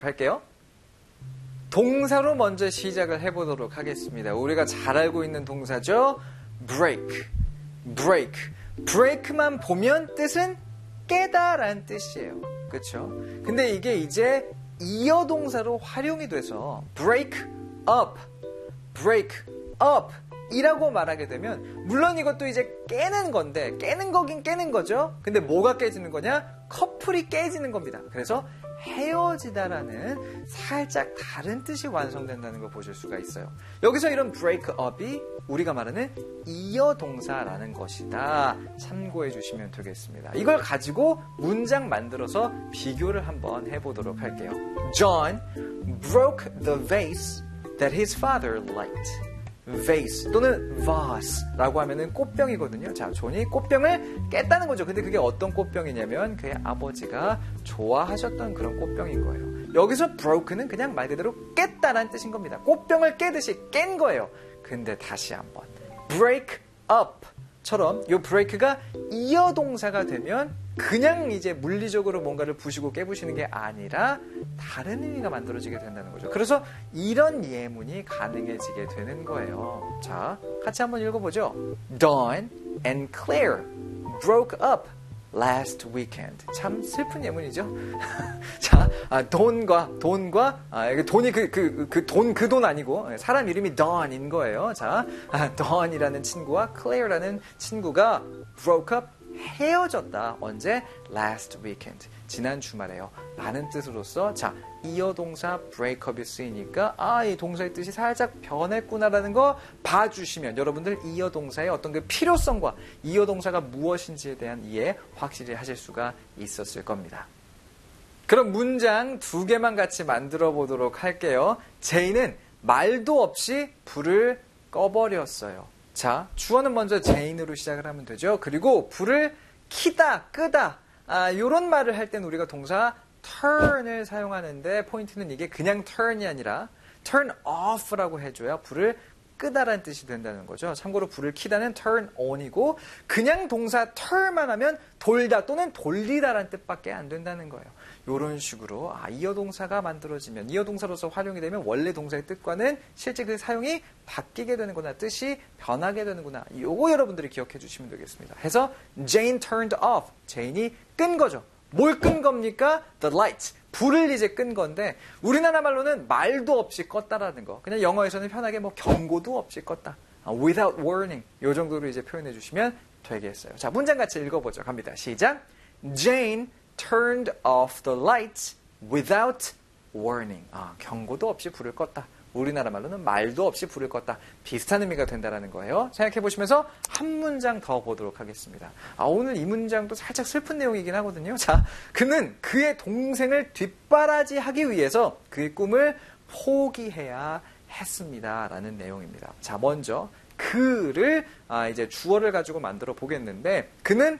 할게요. 동사로 먼저 시작을 해보도록 하겠습니다. 우리가 잘 알고 있는 동사죠. break. break만 보면 뜻은 깨다라는 뜻이에요. 그렇죠? 근데 이게 이제 이어 동사로 활용이 돼서 break up 이라고 말하게 되면 물론 이것도 이제 깨는 건데 깨는 거긴 깨는 거죠. 근데 뭐가 깨지는 거냐? 커플이 깨지는 겁니다. 그래서 헤어지다라는 살짝 다른 뜻이 완성된다는 걸 보실 수가 있어요. 여기서 이런 break up이 우리가 말하는 이어 동사라는 것이다. 참고해 주시면 되겠습니다. 이걸 가지고 문장 만들어서 비교를 한번 해보도록 할게요. John broke the vase that his father liked. vase 또는 vase라고 하면은 꽃병이거든요. 자, 존이 꽃병을 깼다는 거죠. 근데 그게 어떤 꽃병이냐면 그의 아버지가 좋아하셨던 그런 꽃병인 거예요. 여기서 broke는 그냥 말 그대로 깼다라는 뜻인 겁니다. 꽃병을 깨듯이 깬 거예요. 근데 다시 한번 break up처럼 이 break가 이어 동사가 되면 그냥 이제 물리적으로 뭔가를 부시고 깨부시는 게 아니라 다른 의미가 만들어지게 된다는 거죠. 그래서 이런 예문이 가능해지게 되는 거예요. 자, 같이 한번 읽어보죠. Dawn and Claire broke up last weekend. 참 슬픈 예문이죠. 자, 돈과 돈이 그 돈 아니고 사람 이름이 Dawn인 거예요. 자, Dawn이라는 친구와 Claire라는 친구가 broke up 헤어졌다. 언제? Last weekend. 지난 주말에요. 라는 뜻으로서 자, 이어 동사 break up이 쓰이니까 이 동사의 뜻이 살짝 변했구나라는 거 봐주시면 여러분들 이어 동사의 어떤 그 필요성과 이어 동사가 무엇인지에 대한 이해 확실히 하실 수가 있었을 겁니다. 그럼 문장 2개만 같이 만들어 보도록 할게요. 제이는 말도 없이 불을 꺼버렸어요. 자, 주어는 먼저 제인으로 시작을 하면 되죠. 그리고 불을 켜다, 끄다 이런 말을 할 때는 우리가 동사 turn을 사용하는데 포인트는 이게 그냥 turn이 아니라 turn off라고 해줘야 불을 끄다라는 뜻이 된다는 거죠. 참고로 불을 켜다는 turn on이고 그냥 동사 turn만 하면 돌다 또는 돌리다라는 뜻밖에 안 된다는 거예요. 이런 식으로 이어 동사가 만들어지면 이어 동사로서 활용이 되면 원래 동사의 뜻과는 실제 그 사용이 바뀌게 되는구나, 뜻이 변하게 되는구나. 요거 여러분들이 기억해 주시면 되겠습니다. 해서 Jane turned off, 제인이 끈 거죠. 뭘 끈 겁니까? The light, 불을 이제 끈 건데 우리나라 말로는 말도 없이 껐다라는 거. 그냥 영어에서는 편하게 뭐 경고도 없이 껐다. without warning 요 정도로 이제 표현해 주시면 되겠어요. 자, 문장 같이 읽어보죠. 갑니다. 시작. Jane turned off the lights without warning. 경고도 없이 불을 껐다. 우리나라 말로는 말도 없이 불을 껐다. 비슷한 의미가 된다는 거예요. 생각해 보시면서 한 문장 더 보도록 하겠습니다. 오늘 이 문장도 살짝 슬픈 내용이긴 하거든요. 자, 그는 그의 동생을 뒷바라지하기 위해서 그의 꿈을 포기해야 했습니다. 라는 내용입니다. 자, 먼저 그를 이제 주어를 가지고 만들어 보겠는데 그는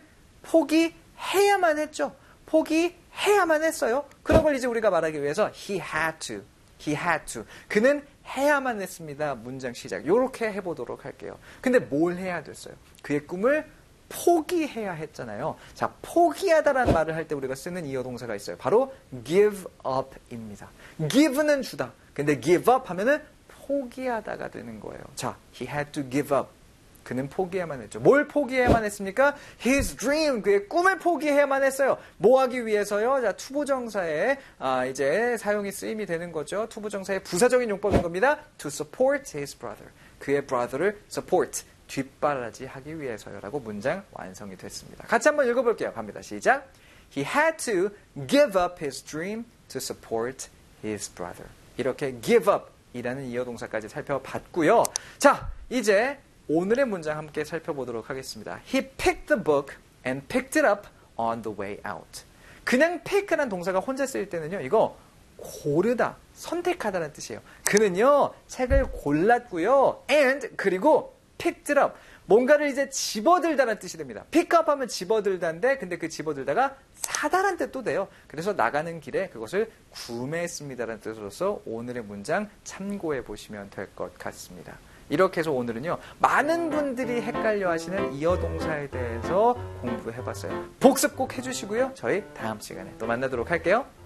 포기해야만 했죠. 포기해야만 했어요. 그런 걸 이제 우리가 말하기 위해서 he had to. 그는 해야만 했습니다. 문장 시작. 이렇게 해보도록 할게요. 근데 뭘 해야 됐어요? 그의 꿈을 포기해야 했잖아요. 자, 포기하다라는 말을 할 때 우리가 쓰는 이어 동사가 있어요. 바로 give up입니다. give는 주다. 근데 give up 하면은 포기하다가 되는 거예요. 자, he had to give up. 그는 포기해야만 했죠. 뭘 포기해야만 했습니까? His dream, 그의 꿈을 포기해야만 했어요. 뭐 하기 위해서요? 자, 투부정사에 이제 사용이 쓰임이 되는 거죠. 투부정사의 부사적인 용법인 겁니다. To support his brother. 그의 brother를 support, 뒷바라지 하기 위해서요라고 문장 완성이 됐습니다. 같이 한번 읽어볼게요. 갑니다. 시작. He had to give up his dream to support his brother. 이렇게 give up 이라는 이어 동사까지 살펴봤고요. 자, 이제 오늘의 문장 함께 살펴보도록 하겠습니다. He picked the book and picked it up on the way out. 그냥 pick라는 동사가 혼자 쓰일 때는요. 이거 고르다, 선택하다는 뜻이에요. 그는요. 책을 골랐고요. and 그리고 picked it up. 뭔가를 이제 집어들다라는 뜻이 됩니다. pick up 하면 집어들다인데 근데 그 집어들다가 사다라는 뜻도 돼요. 그래서 나가는 길에 그것을 구매했습니다라는 뜻으로서 오늘의 문장 참고해 보시면 될 것 같습니다. 이렇게 해서 오늘은요. 많은 분들이 헷갈려 하시는 이어 동사에 대해서 공부해 봤어요. 복습 꼭 해주시고요. 저희 다음 시간에 또 만나도록 할게요.